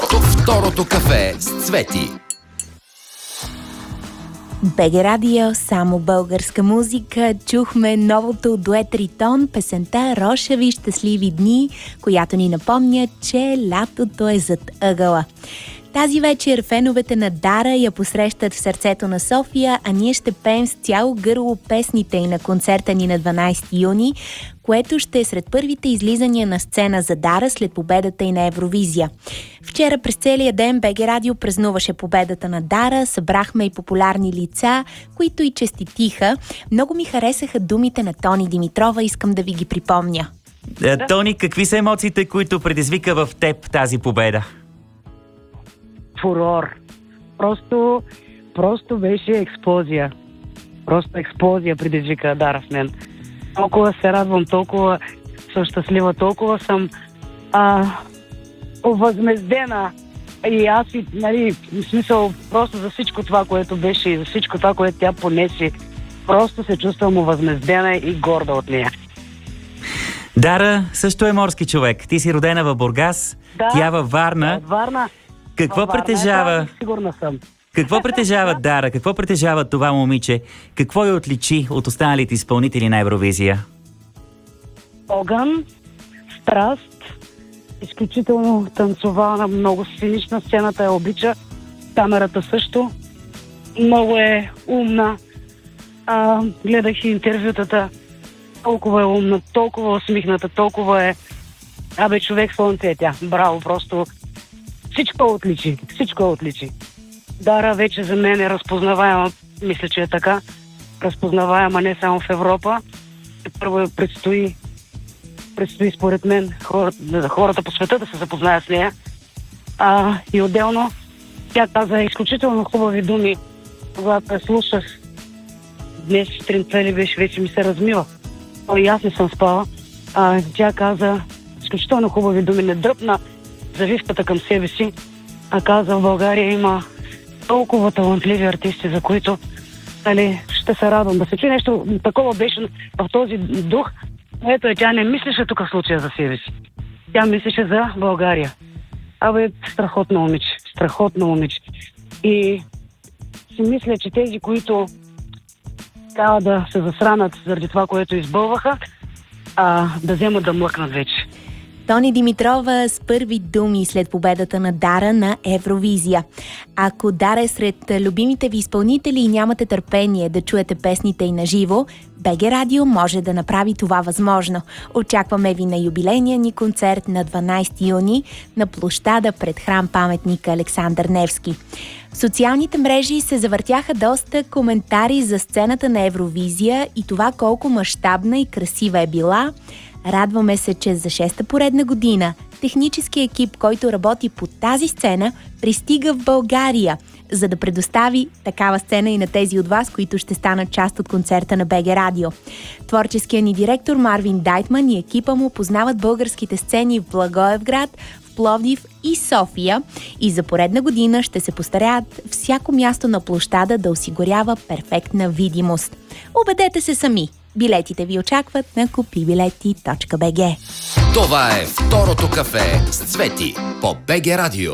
Второто кафе с Цвети. БГ Радио, само българска музика. Чухме новото от дует Ритон, песента "Рошави щастливи дни", която ни напомня, че лятото е зад ъгъла. Тази вечер феновете на Дара я посрещат в сърцето на София, а ние ще пеем с цяло гърло песните и на концерта ни на 12 юни, което ще е сред първите излизания на сцена за Дара след победата и на Евровизия. Вчера през целия ден БГ Радио празнуваше победата на Дара, събрахме и популярни лица, които и честитиха. Много ми харесаха думите на Тони Димитрова, искам да ви ги припомня. Тони, какви са емоциите, които предизвика в теб тази победа? Фурор. Просто беше експлозия. Просто експлозия предизвика Дара в мен. Толкова се радвам, толкова съм щастлива, толкова съм овъзмездена. И аз, в смисъл, просто за всичко това, което беше и за всичко това, което тя понеси, просто се чувствам овъзмездена и горда от нея. Дара също е морски човек. Ти си родена в Бургас, тя във Варна. От Варна. Какво притежава? Сигурна съм. Какво притежава Дара? Какво притежава това момиче? Какво я отличи от останалите изпълнители на Евровизия? Огън, страст, изключително танцовална, много сценична, сцената я обича, камерата също, много е умна. Гледах и интервютата, толкова е умна, толкова усмихната, толкова е... човек слънце е тя. Браво, просто всичко отличи. Дара вече за мен е разпознаваема, мисля, че е така, разпознаваема не само в Европа. Първо предстои според мен хората по света да се запознаят с нея. И отделно тя каза изключително хубави думи, когато я слушах. Днес сутринта ли беше, вече ми се размива. И аз не съм спала. Тя каза изключително хубави думи, не дръпна завивката към себе си, а каза, в България има толкова талантливи артисти, за които ще се радвам да се чуе. Нещо такова беше в този дух. Ето тя не мислеше тук в случая за себе си. Тя мислеше за България. Страхотно момиче. И си мисля, че тези, които трябва да се засранат заради това, което избълваха, да вземат да млъкнат вече. Тони Димитрова с първи думи след победата на Дара на Евровизия. Ако Дара е сред любимите ви изпълнители и нямате търпение да чуете песните й наживо, БГ Радио може да направи това възможно. Очакваме ви на юбилейния ни концерт на 12 юни на площада пред храм-паметника Александър Невски. В социалните мрежи се завъртяха доста коментари за сцената на Евровизия и това колко мащабна и красива е била. Радваме се, че за 6-та поредна година техническият екип, който работи по тази сцена, пристига в България, за да предостави такава сцена и на тези от вас, които ще станат част от концерта на БГ Радио. Творческият ни директор Марвин Дайтман и екипа му познават българските сцени в Благоевград, в Пловдив и София и за поредна година ще се постараят всяко място на площада да осигурява перфектна видимост. Убедете се сами! Билетите ви очакват на kupibileti.bg. Това е второто кафе с Цвети по БГ Радио.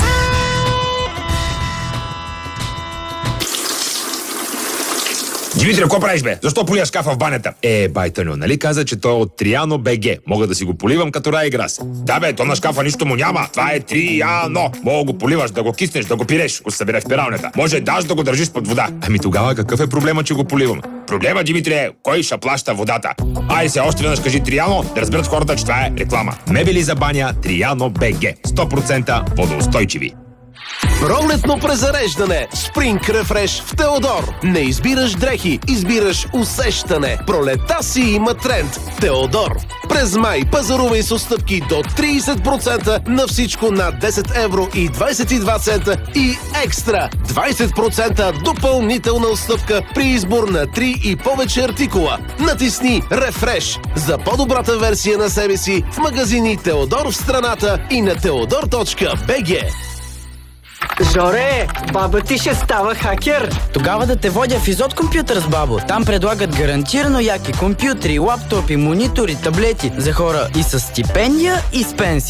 Димитре, какво правиш, бе? Защо полия шкафа в банята? Байтаню, нали каза, че той е от Триано БГ. Мога да си го поливам като Райграс. Да, бе, то на шкафа нищо му няма. Това е Триано. Мога го поливаш, да го киснеш, да го пиреш, го събере в пиралнята. Може даже да го държиш под вода. Тогава какъв е проблема, че го поливам? Проблема, Димитре, е кой ще плаща водата. Ай се, още веднъж кажи Триано, да разберат хората, че това е реклама. Мебели за баня Триано БГ. 100% водоустойчиви. Пролетно презареждане. Спринг рефреш в Теодор. Не избираш дрехи, избираш усещане. Пролета си има тренд. Теодор. През май пазарувай с отстъпки до 30% на всичко над 10 евро и 22 цента и екстра 20% допълнителна отстъпка при избор на 3 и повече артикула. Натисни рефреш за по-добрата версия на себе си в магазини Теодор в страната и на teodor.bg. Жоре, баба ти ще става хакер. Тогава да те водя в Изот компютър с бабо. Там предлагат гарантирано яки компютри, лаптопи, монитори, таблети за хора и с стипендия, и с пенсия.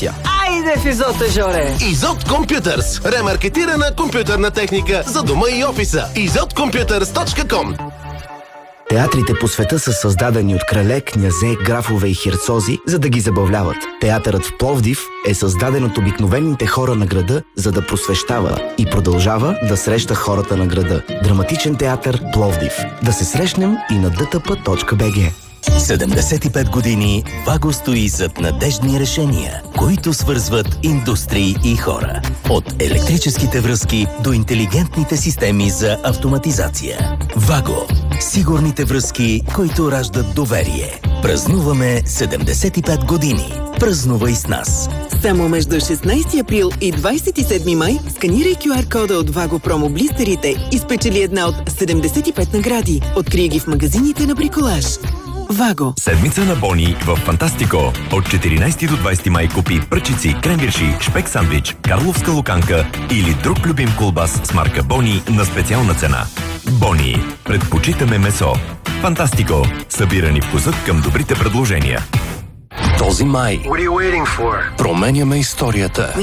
Хайде в Изота, Жоре! Изот Компютърс. Ремаркетирана компютърна техника за дома и офиса. izotcomputers.com. Театрите по света са създадени от крале, князе, графове и херцози, за да ги забавляват. Театърът в Пловдив е създаден от обикновените хора на града, за да просвещава и продължава да среща хората на града. Драматичен театър Пловдив. Да се срещнем и на dtp.bg. 75 години ВАГО стои зад надеждни решения, които свързват индустрии и хора. От електрическите връзки до интелигентните системи за автоматизация. ВАГО. Сигурните връзки, които раждат доверие. Празнуваме 75 години. Празнувай с нас! Само между 16 април и 27 май сканирай QR-кода от ВАГО промо блистерите и спечели една от 75 награди. Открий ги в магазините на Бриколаж. ВАГО. Седмица на бони в Фантастико. От 14 до 20 май купи пръчици, кренвирши, шпек сандвич, карловска луканка или друг любим колбас с марка Бони на специална цена. Бони. Предпочитаме месо. Фантастико. Събирани вкусът към добрите предложения. Този май променяме историята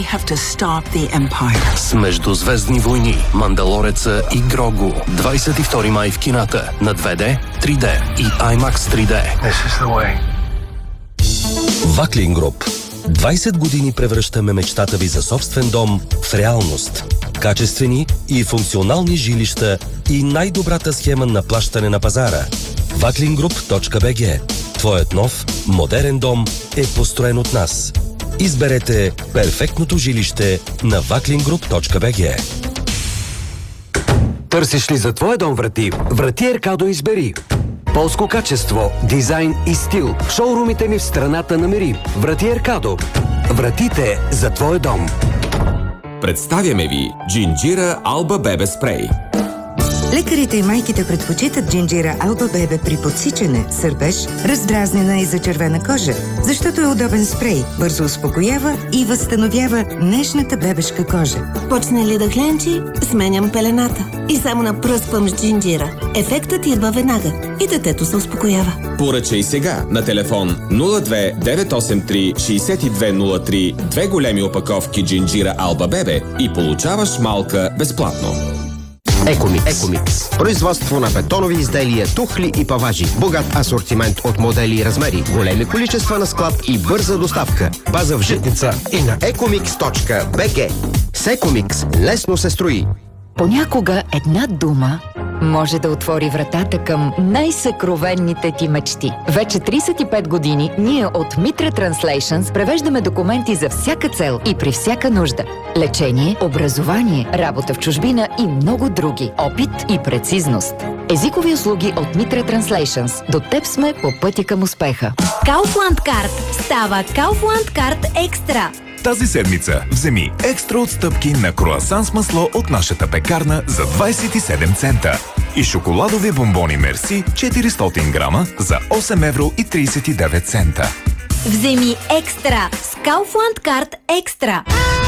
с Междузвездни войни, Мандалореца и Грогу. 22 май в кината на 2D, 3D и IMAX 3D. Ваклин Груп. 20 години превръщаме мечтата ви за собствен дом в реалност. Качествени и функционални жилища и най-добрата схема на плащане на пазара. Vaklingroup.bg. Твоят нов, модерен дом е построен от нас. Изберете перфектното жилище на vaklingroup.bg. Търсиш ли за твоя дом врати? Врати Еркадо избери. Полско качество, дизайн и стил. В шоурумите ни в страната намери. Врати Еркадо. Вратите за твоя дом. Представяме ви Джинджира Алба Бебе Спрей. Лекарите и майките предпочитат Джинджира Алба Бебе при подсичане, сърбеж, раздразнена и зачервена кожа, защото е удобен спрей, бързо успокоява и възстановява нежната бебешка кожа. Почне ли да хленчи, сменям пелената и само напръсквам с Джинджира. Ефектът идва веднага и детето се успокоява. Поръчай сега на телефон 02 983 6203 две големи опаковки Джинджира Алба Бебе и получаваш малка безплатно. Екомикс. Производство на бетонови изделия, тухли и паважи. Богат асортимент от модели и размери. Големи количества на склад и бърза доставка. База в Житница и на ecomix.bg. С Екомикс лесно се строи. Понякога една дума може да отвори вратата към най-съкровенните ти мечти. Вече 35 години ние от Mitra Translations превеждаме документи за всяка цел и при всяка нужда. Лечение, образование, работа в чужбина и много други. Опит и прецизност. Езикови услуги от Mitra Translations. До теб сме по пътя към успеха. Kaufland Card става Kaufland Card Екстра. Тази седмица вземи екстра отстъпки на круасан с масло от нашата пекарна за 27 цента и шоколадови бомбони Мерси 400 грама за 8,39 евро. Вземи екстра с Kaufland Card Екстра.